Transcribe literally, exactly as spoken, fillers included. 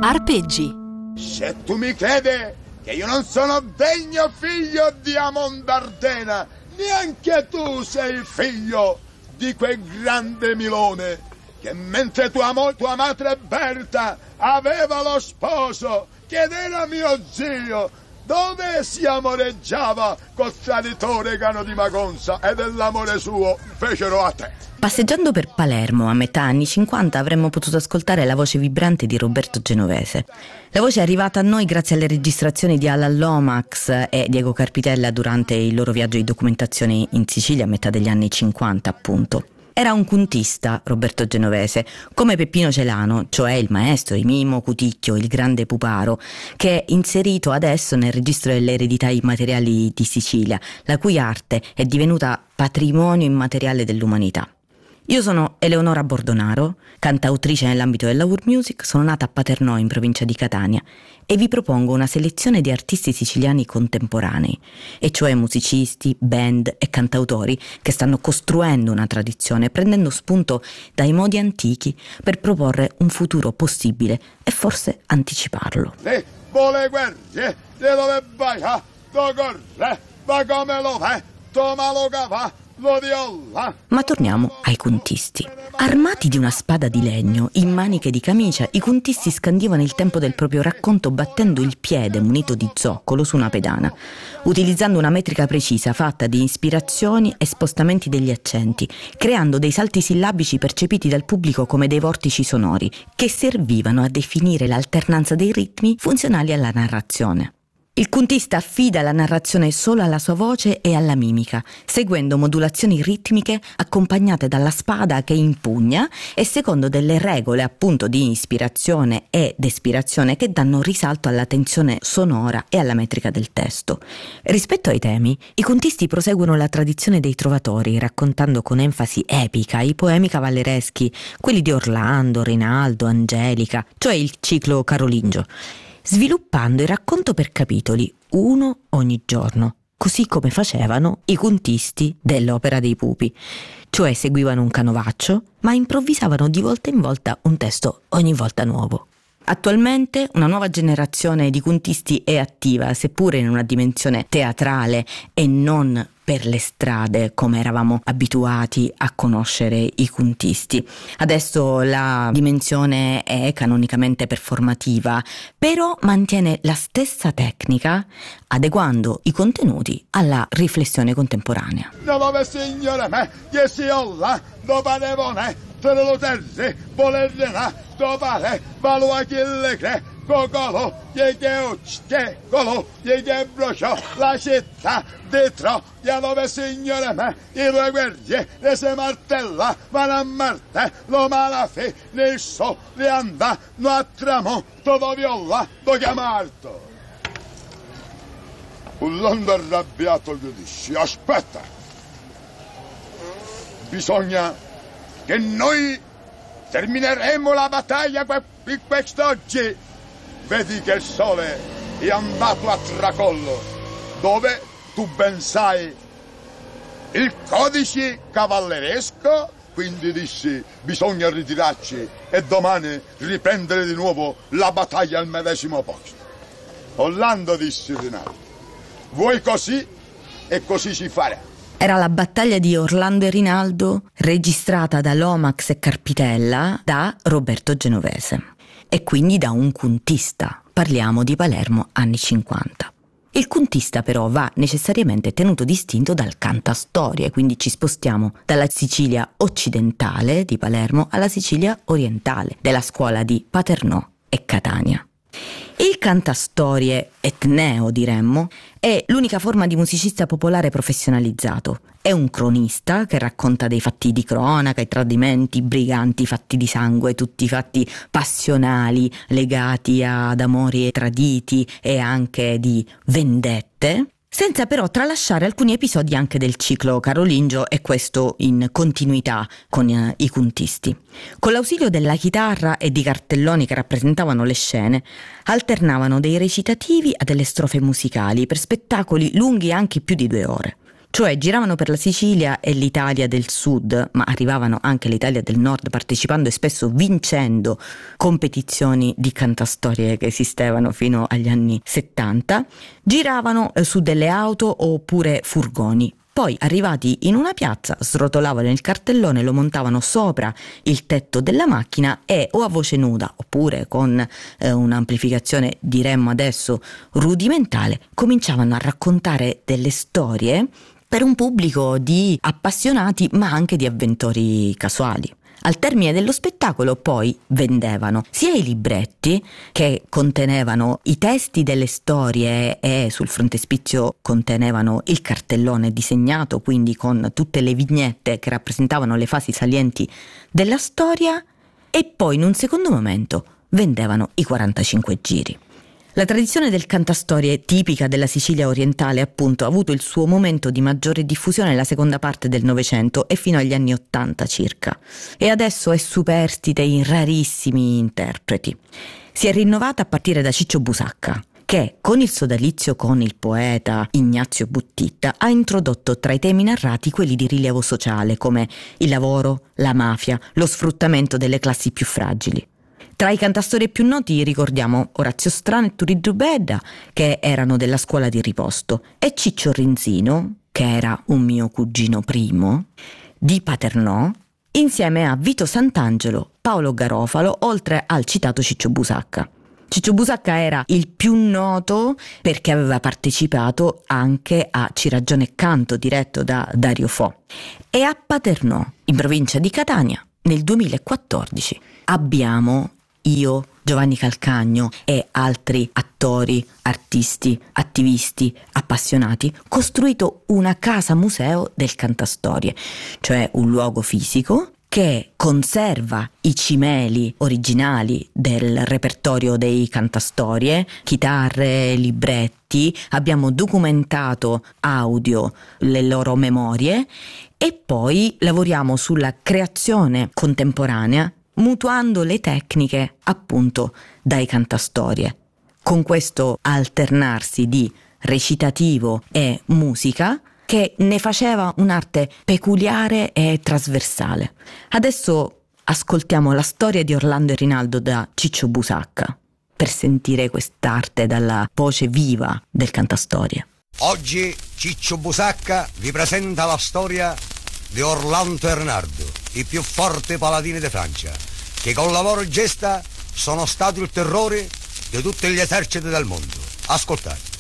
Arpeggi. Se tu mi credi che io non sono degno figlio di Amondardena, neanche tu sei figlio di quel grande Milone che mentre tua, mo- tua madre Berta aveva lo sposo che era mio zio, dove si amoreggiava col traditore Gano di Magonza, e dell'amore suo fecero a te. Passeggiando per Palermo a metà anni cinquanta avremmo potuto ascoltare la voce vibrante di Roberto Genovese. La voce è arrivata a noi grazie alle registrazioni di Alan Lomax e Diego Carpitella durante il loro viaggio di documentazione in Sicilia a metà degli anni cinquanta, appunto. Era un cuntista, Roberto Genovese, come Peppino Celano, cioè il maestro, il Mimo Cuticchio, il grande puparo, che è inserito adesso nel registro delle eredità immateriali di Sicilia, la cui arte è divenuta patrimonio immateriale dell'umanità. Io sono Eleonora Bordonaro, cantautrice nell'ambito della world music, sono nata a Paternò in provincia di Catania e vi propongo una selezione di artisti siciliani contemporanei, e cioè musicisti, band e cantautori che stanno costruendo una tradizione, prendendo spunto dai modi antichi per proporre un futuro possibile e forse anticiparlo. Le vuole guerre, di dove vai, ah, do corre, va come lo fa, toma lo cava. Ma torniamo ai contisti. Armati di una spada di legno, in maniche di camicia, i contisti scandivano il tempo del proprio racconto battendo il piede munito di zoccolo su una pedana, utilizzando una metrica precisa fatta di ispirazioni e spostamenti degli accenti, creando dei salti sillabici percepiti dal pubblico come dei vortici sonori che servivano a definire l'alternanza dei ritmi funzionali alla narrazione. Il contista affida la narrazione solo alla sua voce e alla mimica, seguendo modulazioni ritmiche accompagnate dalla spada che impugna e secondo delle regole appunto di ispirazione ed espirazione che danno risalto alla tensione sonora e alla metrica del testo. Rispetto ai temi, i contisti proseguono la tradizione dei trovatori, raccontando con enfasi epica i poemi cavallereschi, quelli di Orlando, Rinaldo, Angelica, cioè il ciclo carolingio, sviluppando il racconto per capitoli, uno ogni giorno, così come facevano i contisti dell'Opera dei Pupi, cioè seguivano un canovaccio, ma improvvisavano di volta in volta un testo ogni volta nuovo. Attualmente una nuova generazione di contisti è attiva, seppure in una dimensione teatrale e non per le strade come eravamo abituati a conoscere i contisti. Adesso la dimensione è canonicamente performativa, però mantiene la stessa tecnica, adeguando i contenuti alla riflessione contemporanea. Dove signore me, che si olla, dove nevone, per lo terzi, volerena, dove valo a chi le cre, cocolo, che che colo, che bruciò la città dietro, e dove signore me, i due guerrieri, e se martella, vanno a Marte, lo malafi, ne so, li anda, no a tramo, todo viola, do chiamarto. Urlando arrabbiato gli dissi, aspetta, bisogna che noi termineremo la battaglia qui quest'oggi. Vedi che il sole è andato a tracollo, dove, tu ben sai, il codice cavalleresco, quindi dissi, bisogna ritirarci e domani riprendere di nuovo la battaglia al medesimo posto. Orlando disse Rinaldo, vuoi così e così si farà. Era la battaglia di Orlando e Rinaldo, registrata da Lomax e Carpitella da Roberto Genovese, e quindi da un contista. Parliamo di Palermo anni cinquanta. Il contista però va necessariamente tenuto distinto dal cantastorie, quindi ci spostiamo dalla Sicilia occidentale di Palermo alla Sicilia orientale, della scuola di Paternò e Catania. Il cantastorie etneo, diremmo, è l'unica forma di musicista popolare professionalizzato. È un cronista che racconta dei fatti di cronaca, i tradimenti, i briganti, i fatti di sangue, tutti i fatti passionali legati ad amori traditi e anche di vendette, senza però tralasciare alcuni episodi anche del ciclo carolingio, e questo in continuità con eh, i contisti. Con l'ausilio della chitarra e di cartelloni che rappresentavano le scene, alternavano dei recitativi a delle strofe musicali per spettacoli lunghi anche più di due ore. Cioè giravano per la Sicilia e l'Italia del Sud, ma arrivavano anche l'Italia del Nord, partecipando e spesso vincendo competizioni di cantastorie che esistevano fino agli anni settanta. Giravano su delle auto oppure furgoni. Poi, arrivati in una piazza, srotolavano il cartellone, lo montavano sopra il tetto della macchina e o a voce nuda oppure con eh, un'amplificazione, diremmo adesso, rudimentale, cominciavano a raccontare delle storie per un pubblico di appassionati ma anche di avventori casuali. Al termine dello spettacolo poi vendevano sia i libretti che contenevano i testi delle storie e sul frontespizio contenevano il cartellone disegnato, quindi con tutte le vignette che rappresentavano le fasi salienti della storia, e poi in un secondo momento vendevano i quarantacinque giri. La tradizione del cantastorie tipica della Sicilia orientale, appunto, ha avuto il suo momento di maggiore diffusione nella seconda parte del Novecento e fino agli anni Ottanta circa, e adesso è superstite in rarissimi interpreti. Si è rinnovata a partire da Ciccio Busacca, che con il sodalizio con il poeta Ignazio Buttitta ha introdotto tra i temi narrati quelli di rilievo sociale come il lavoro, la mafia, lo sfruttamento delle classi più fragili. Tra i cantastorie più noti ricordiamo Orazio Strano e Turiddu Bedda, che erano della scuola di Riposto, e Ciccio Rinzino, che era un mio cugino primo, di Paternò, insieme a Vito Sant'Angelo, Paolo Garofalo, oltre al citato Ciccio Busacca. Ciccio Busacca era il più noto perché aveva partecipato anche a Ci ragione canto, diretto da Dario Fo. E a Paternò, in provincia di Catania, nel duemilaquattordici, abbiamo io, Giovanni Calcagno e altri attori, artisti, attivisti, appassionati, costruito una casa museo del cantastorie, cioè un luogo fisico che conserva i cimeli originali del repertorio dei cantastorie, chitarre, libretti, abbiamo documentato audio, le loro memorie e poi lavoriamo sulla creazione contemporanea mutuando le tecniche appunto dai cantastorie. Con questo alternarsi di recitativo e musica che ne faceva un'arte peculiare e trasversale. Adesso ascoltiamo la storia di Orlando e Rinaldo da Ciccio Busacca per sentire quest'arte dalla voce viva del cantastorie. Oggi Ciccio Busacca vi presenta la storia di Orlando e Rinaldo, i più forti paladini di Francia, che con lavoro e gesta sono stati il terrore di tutti gli eserciti del mondo. Ascoltate.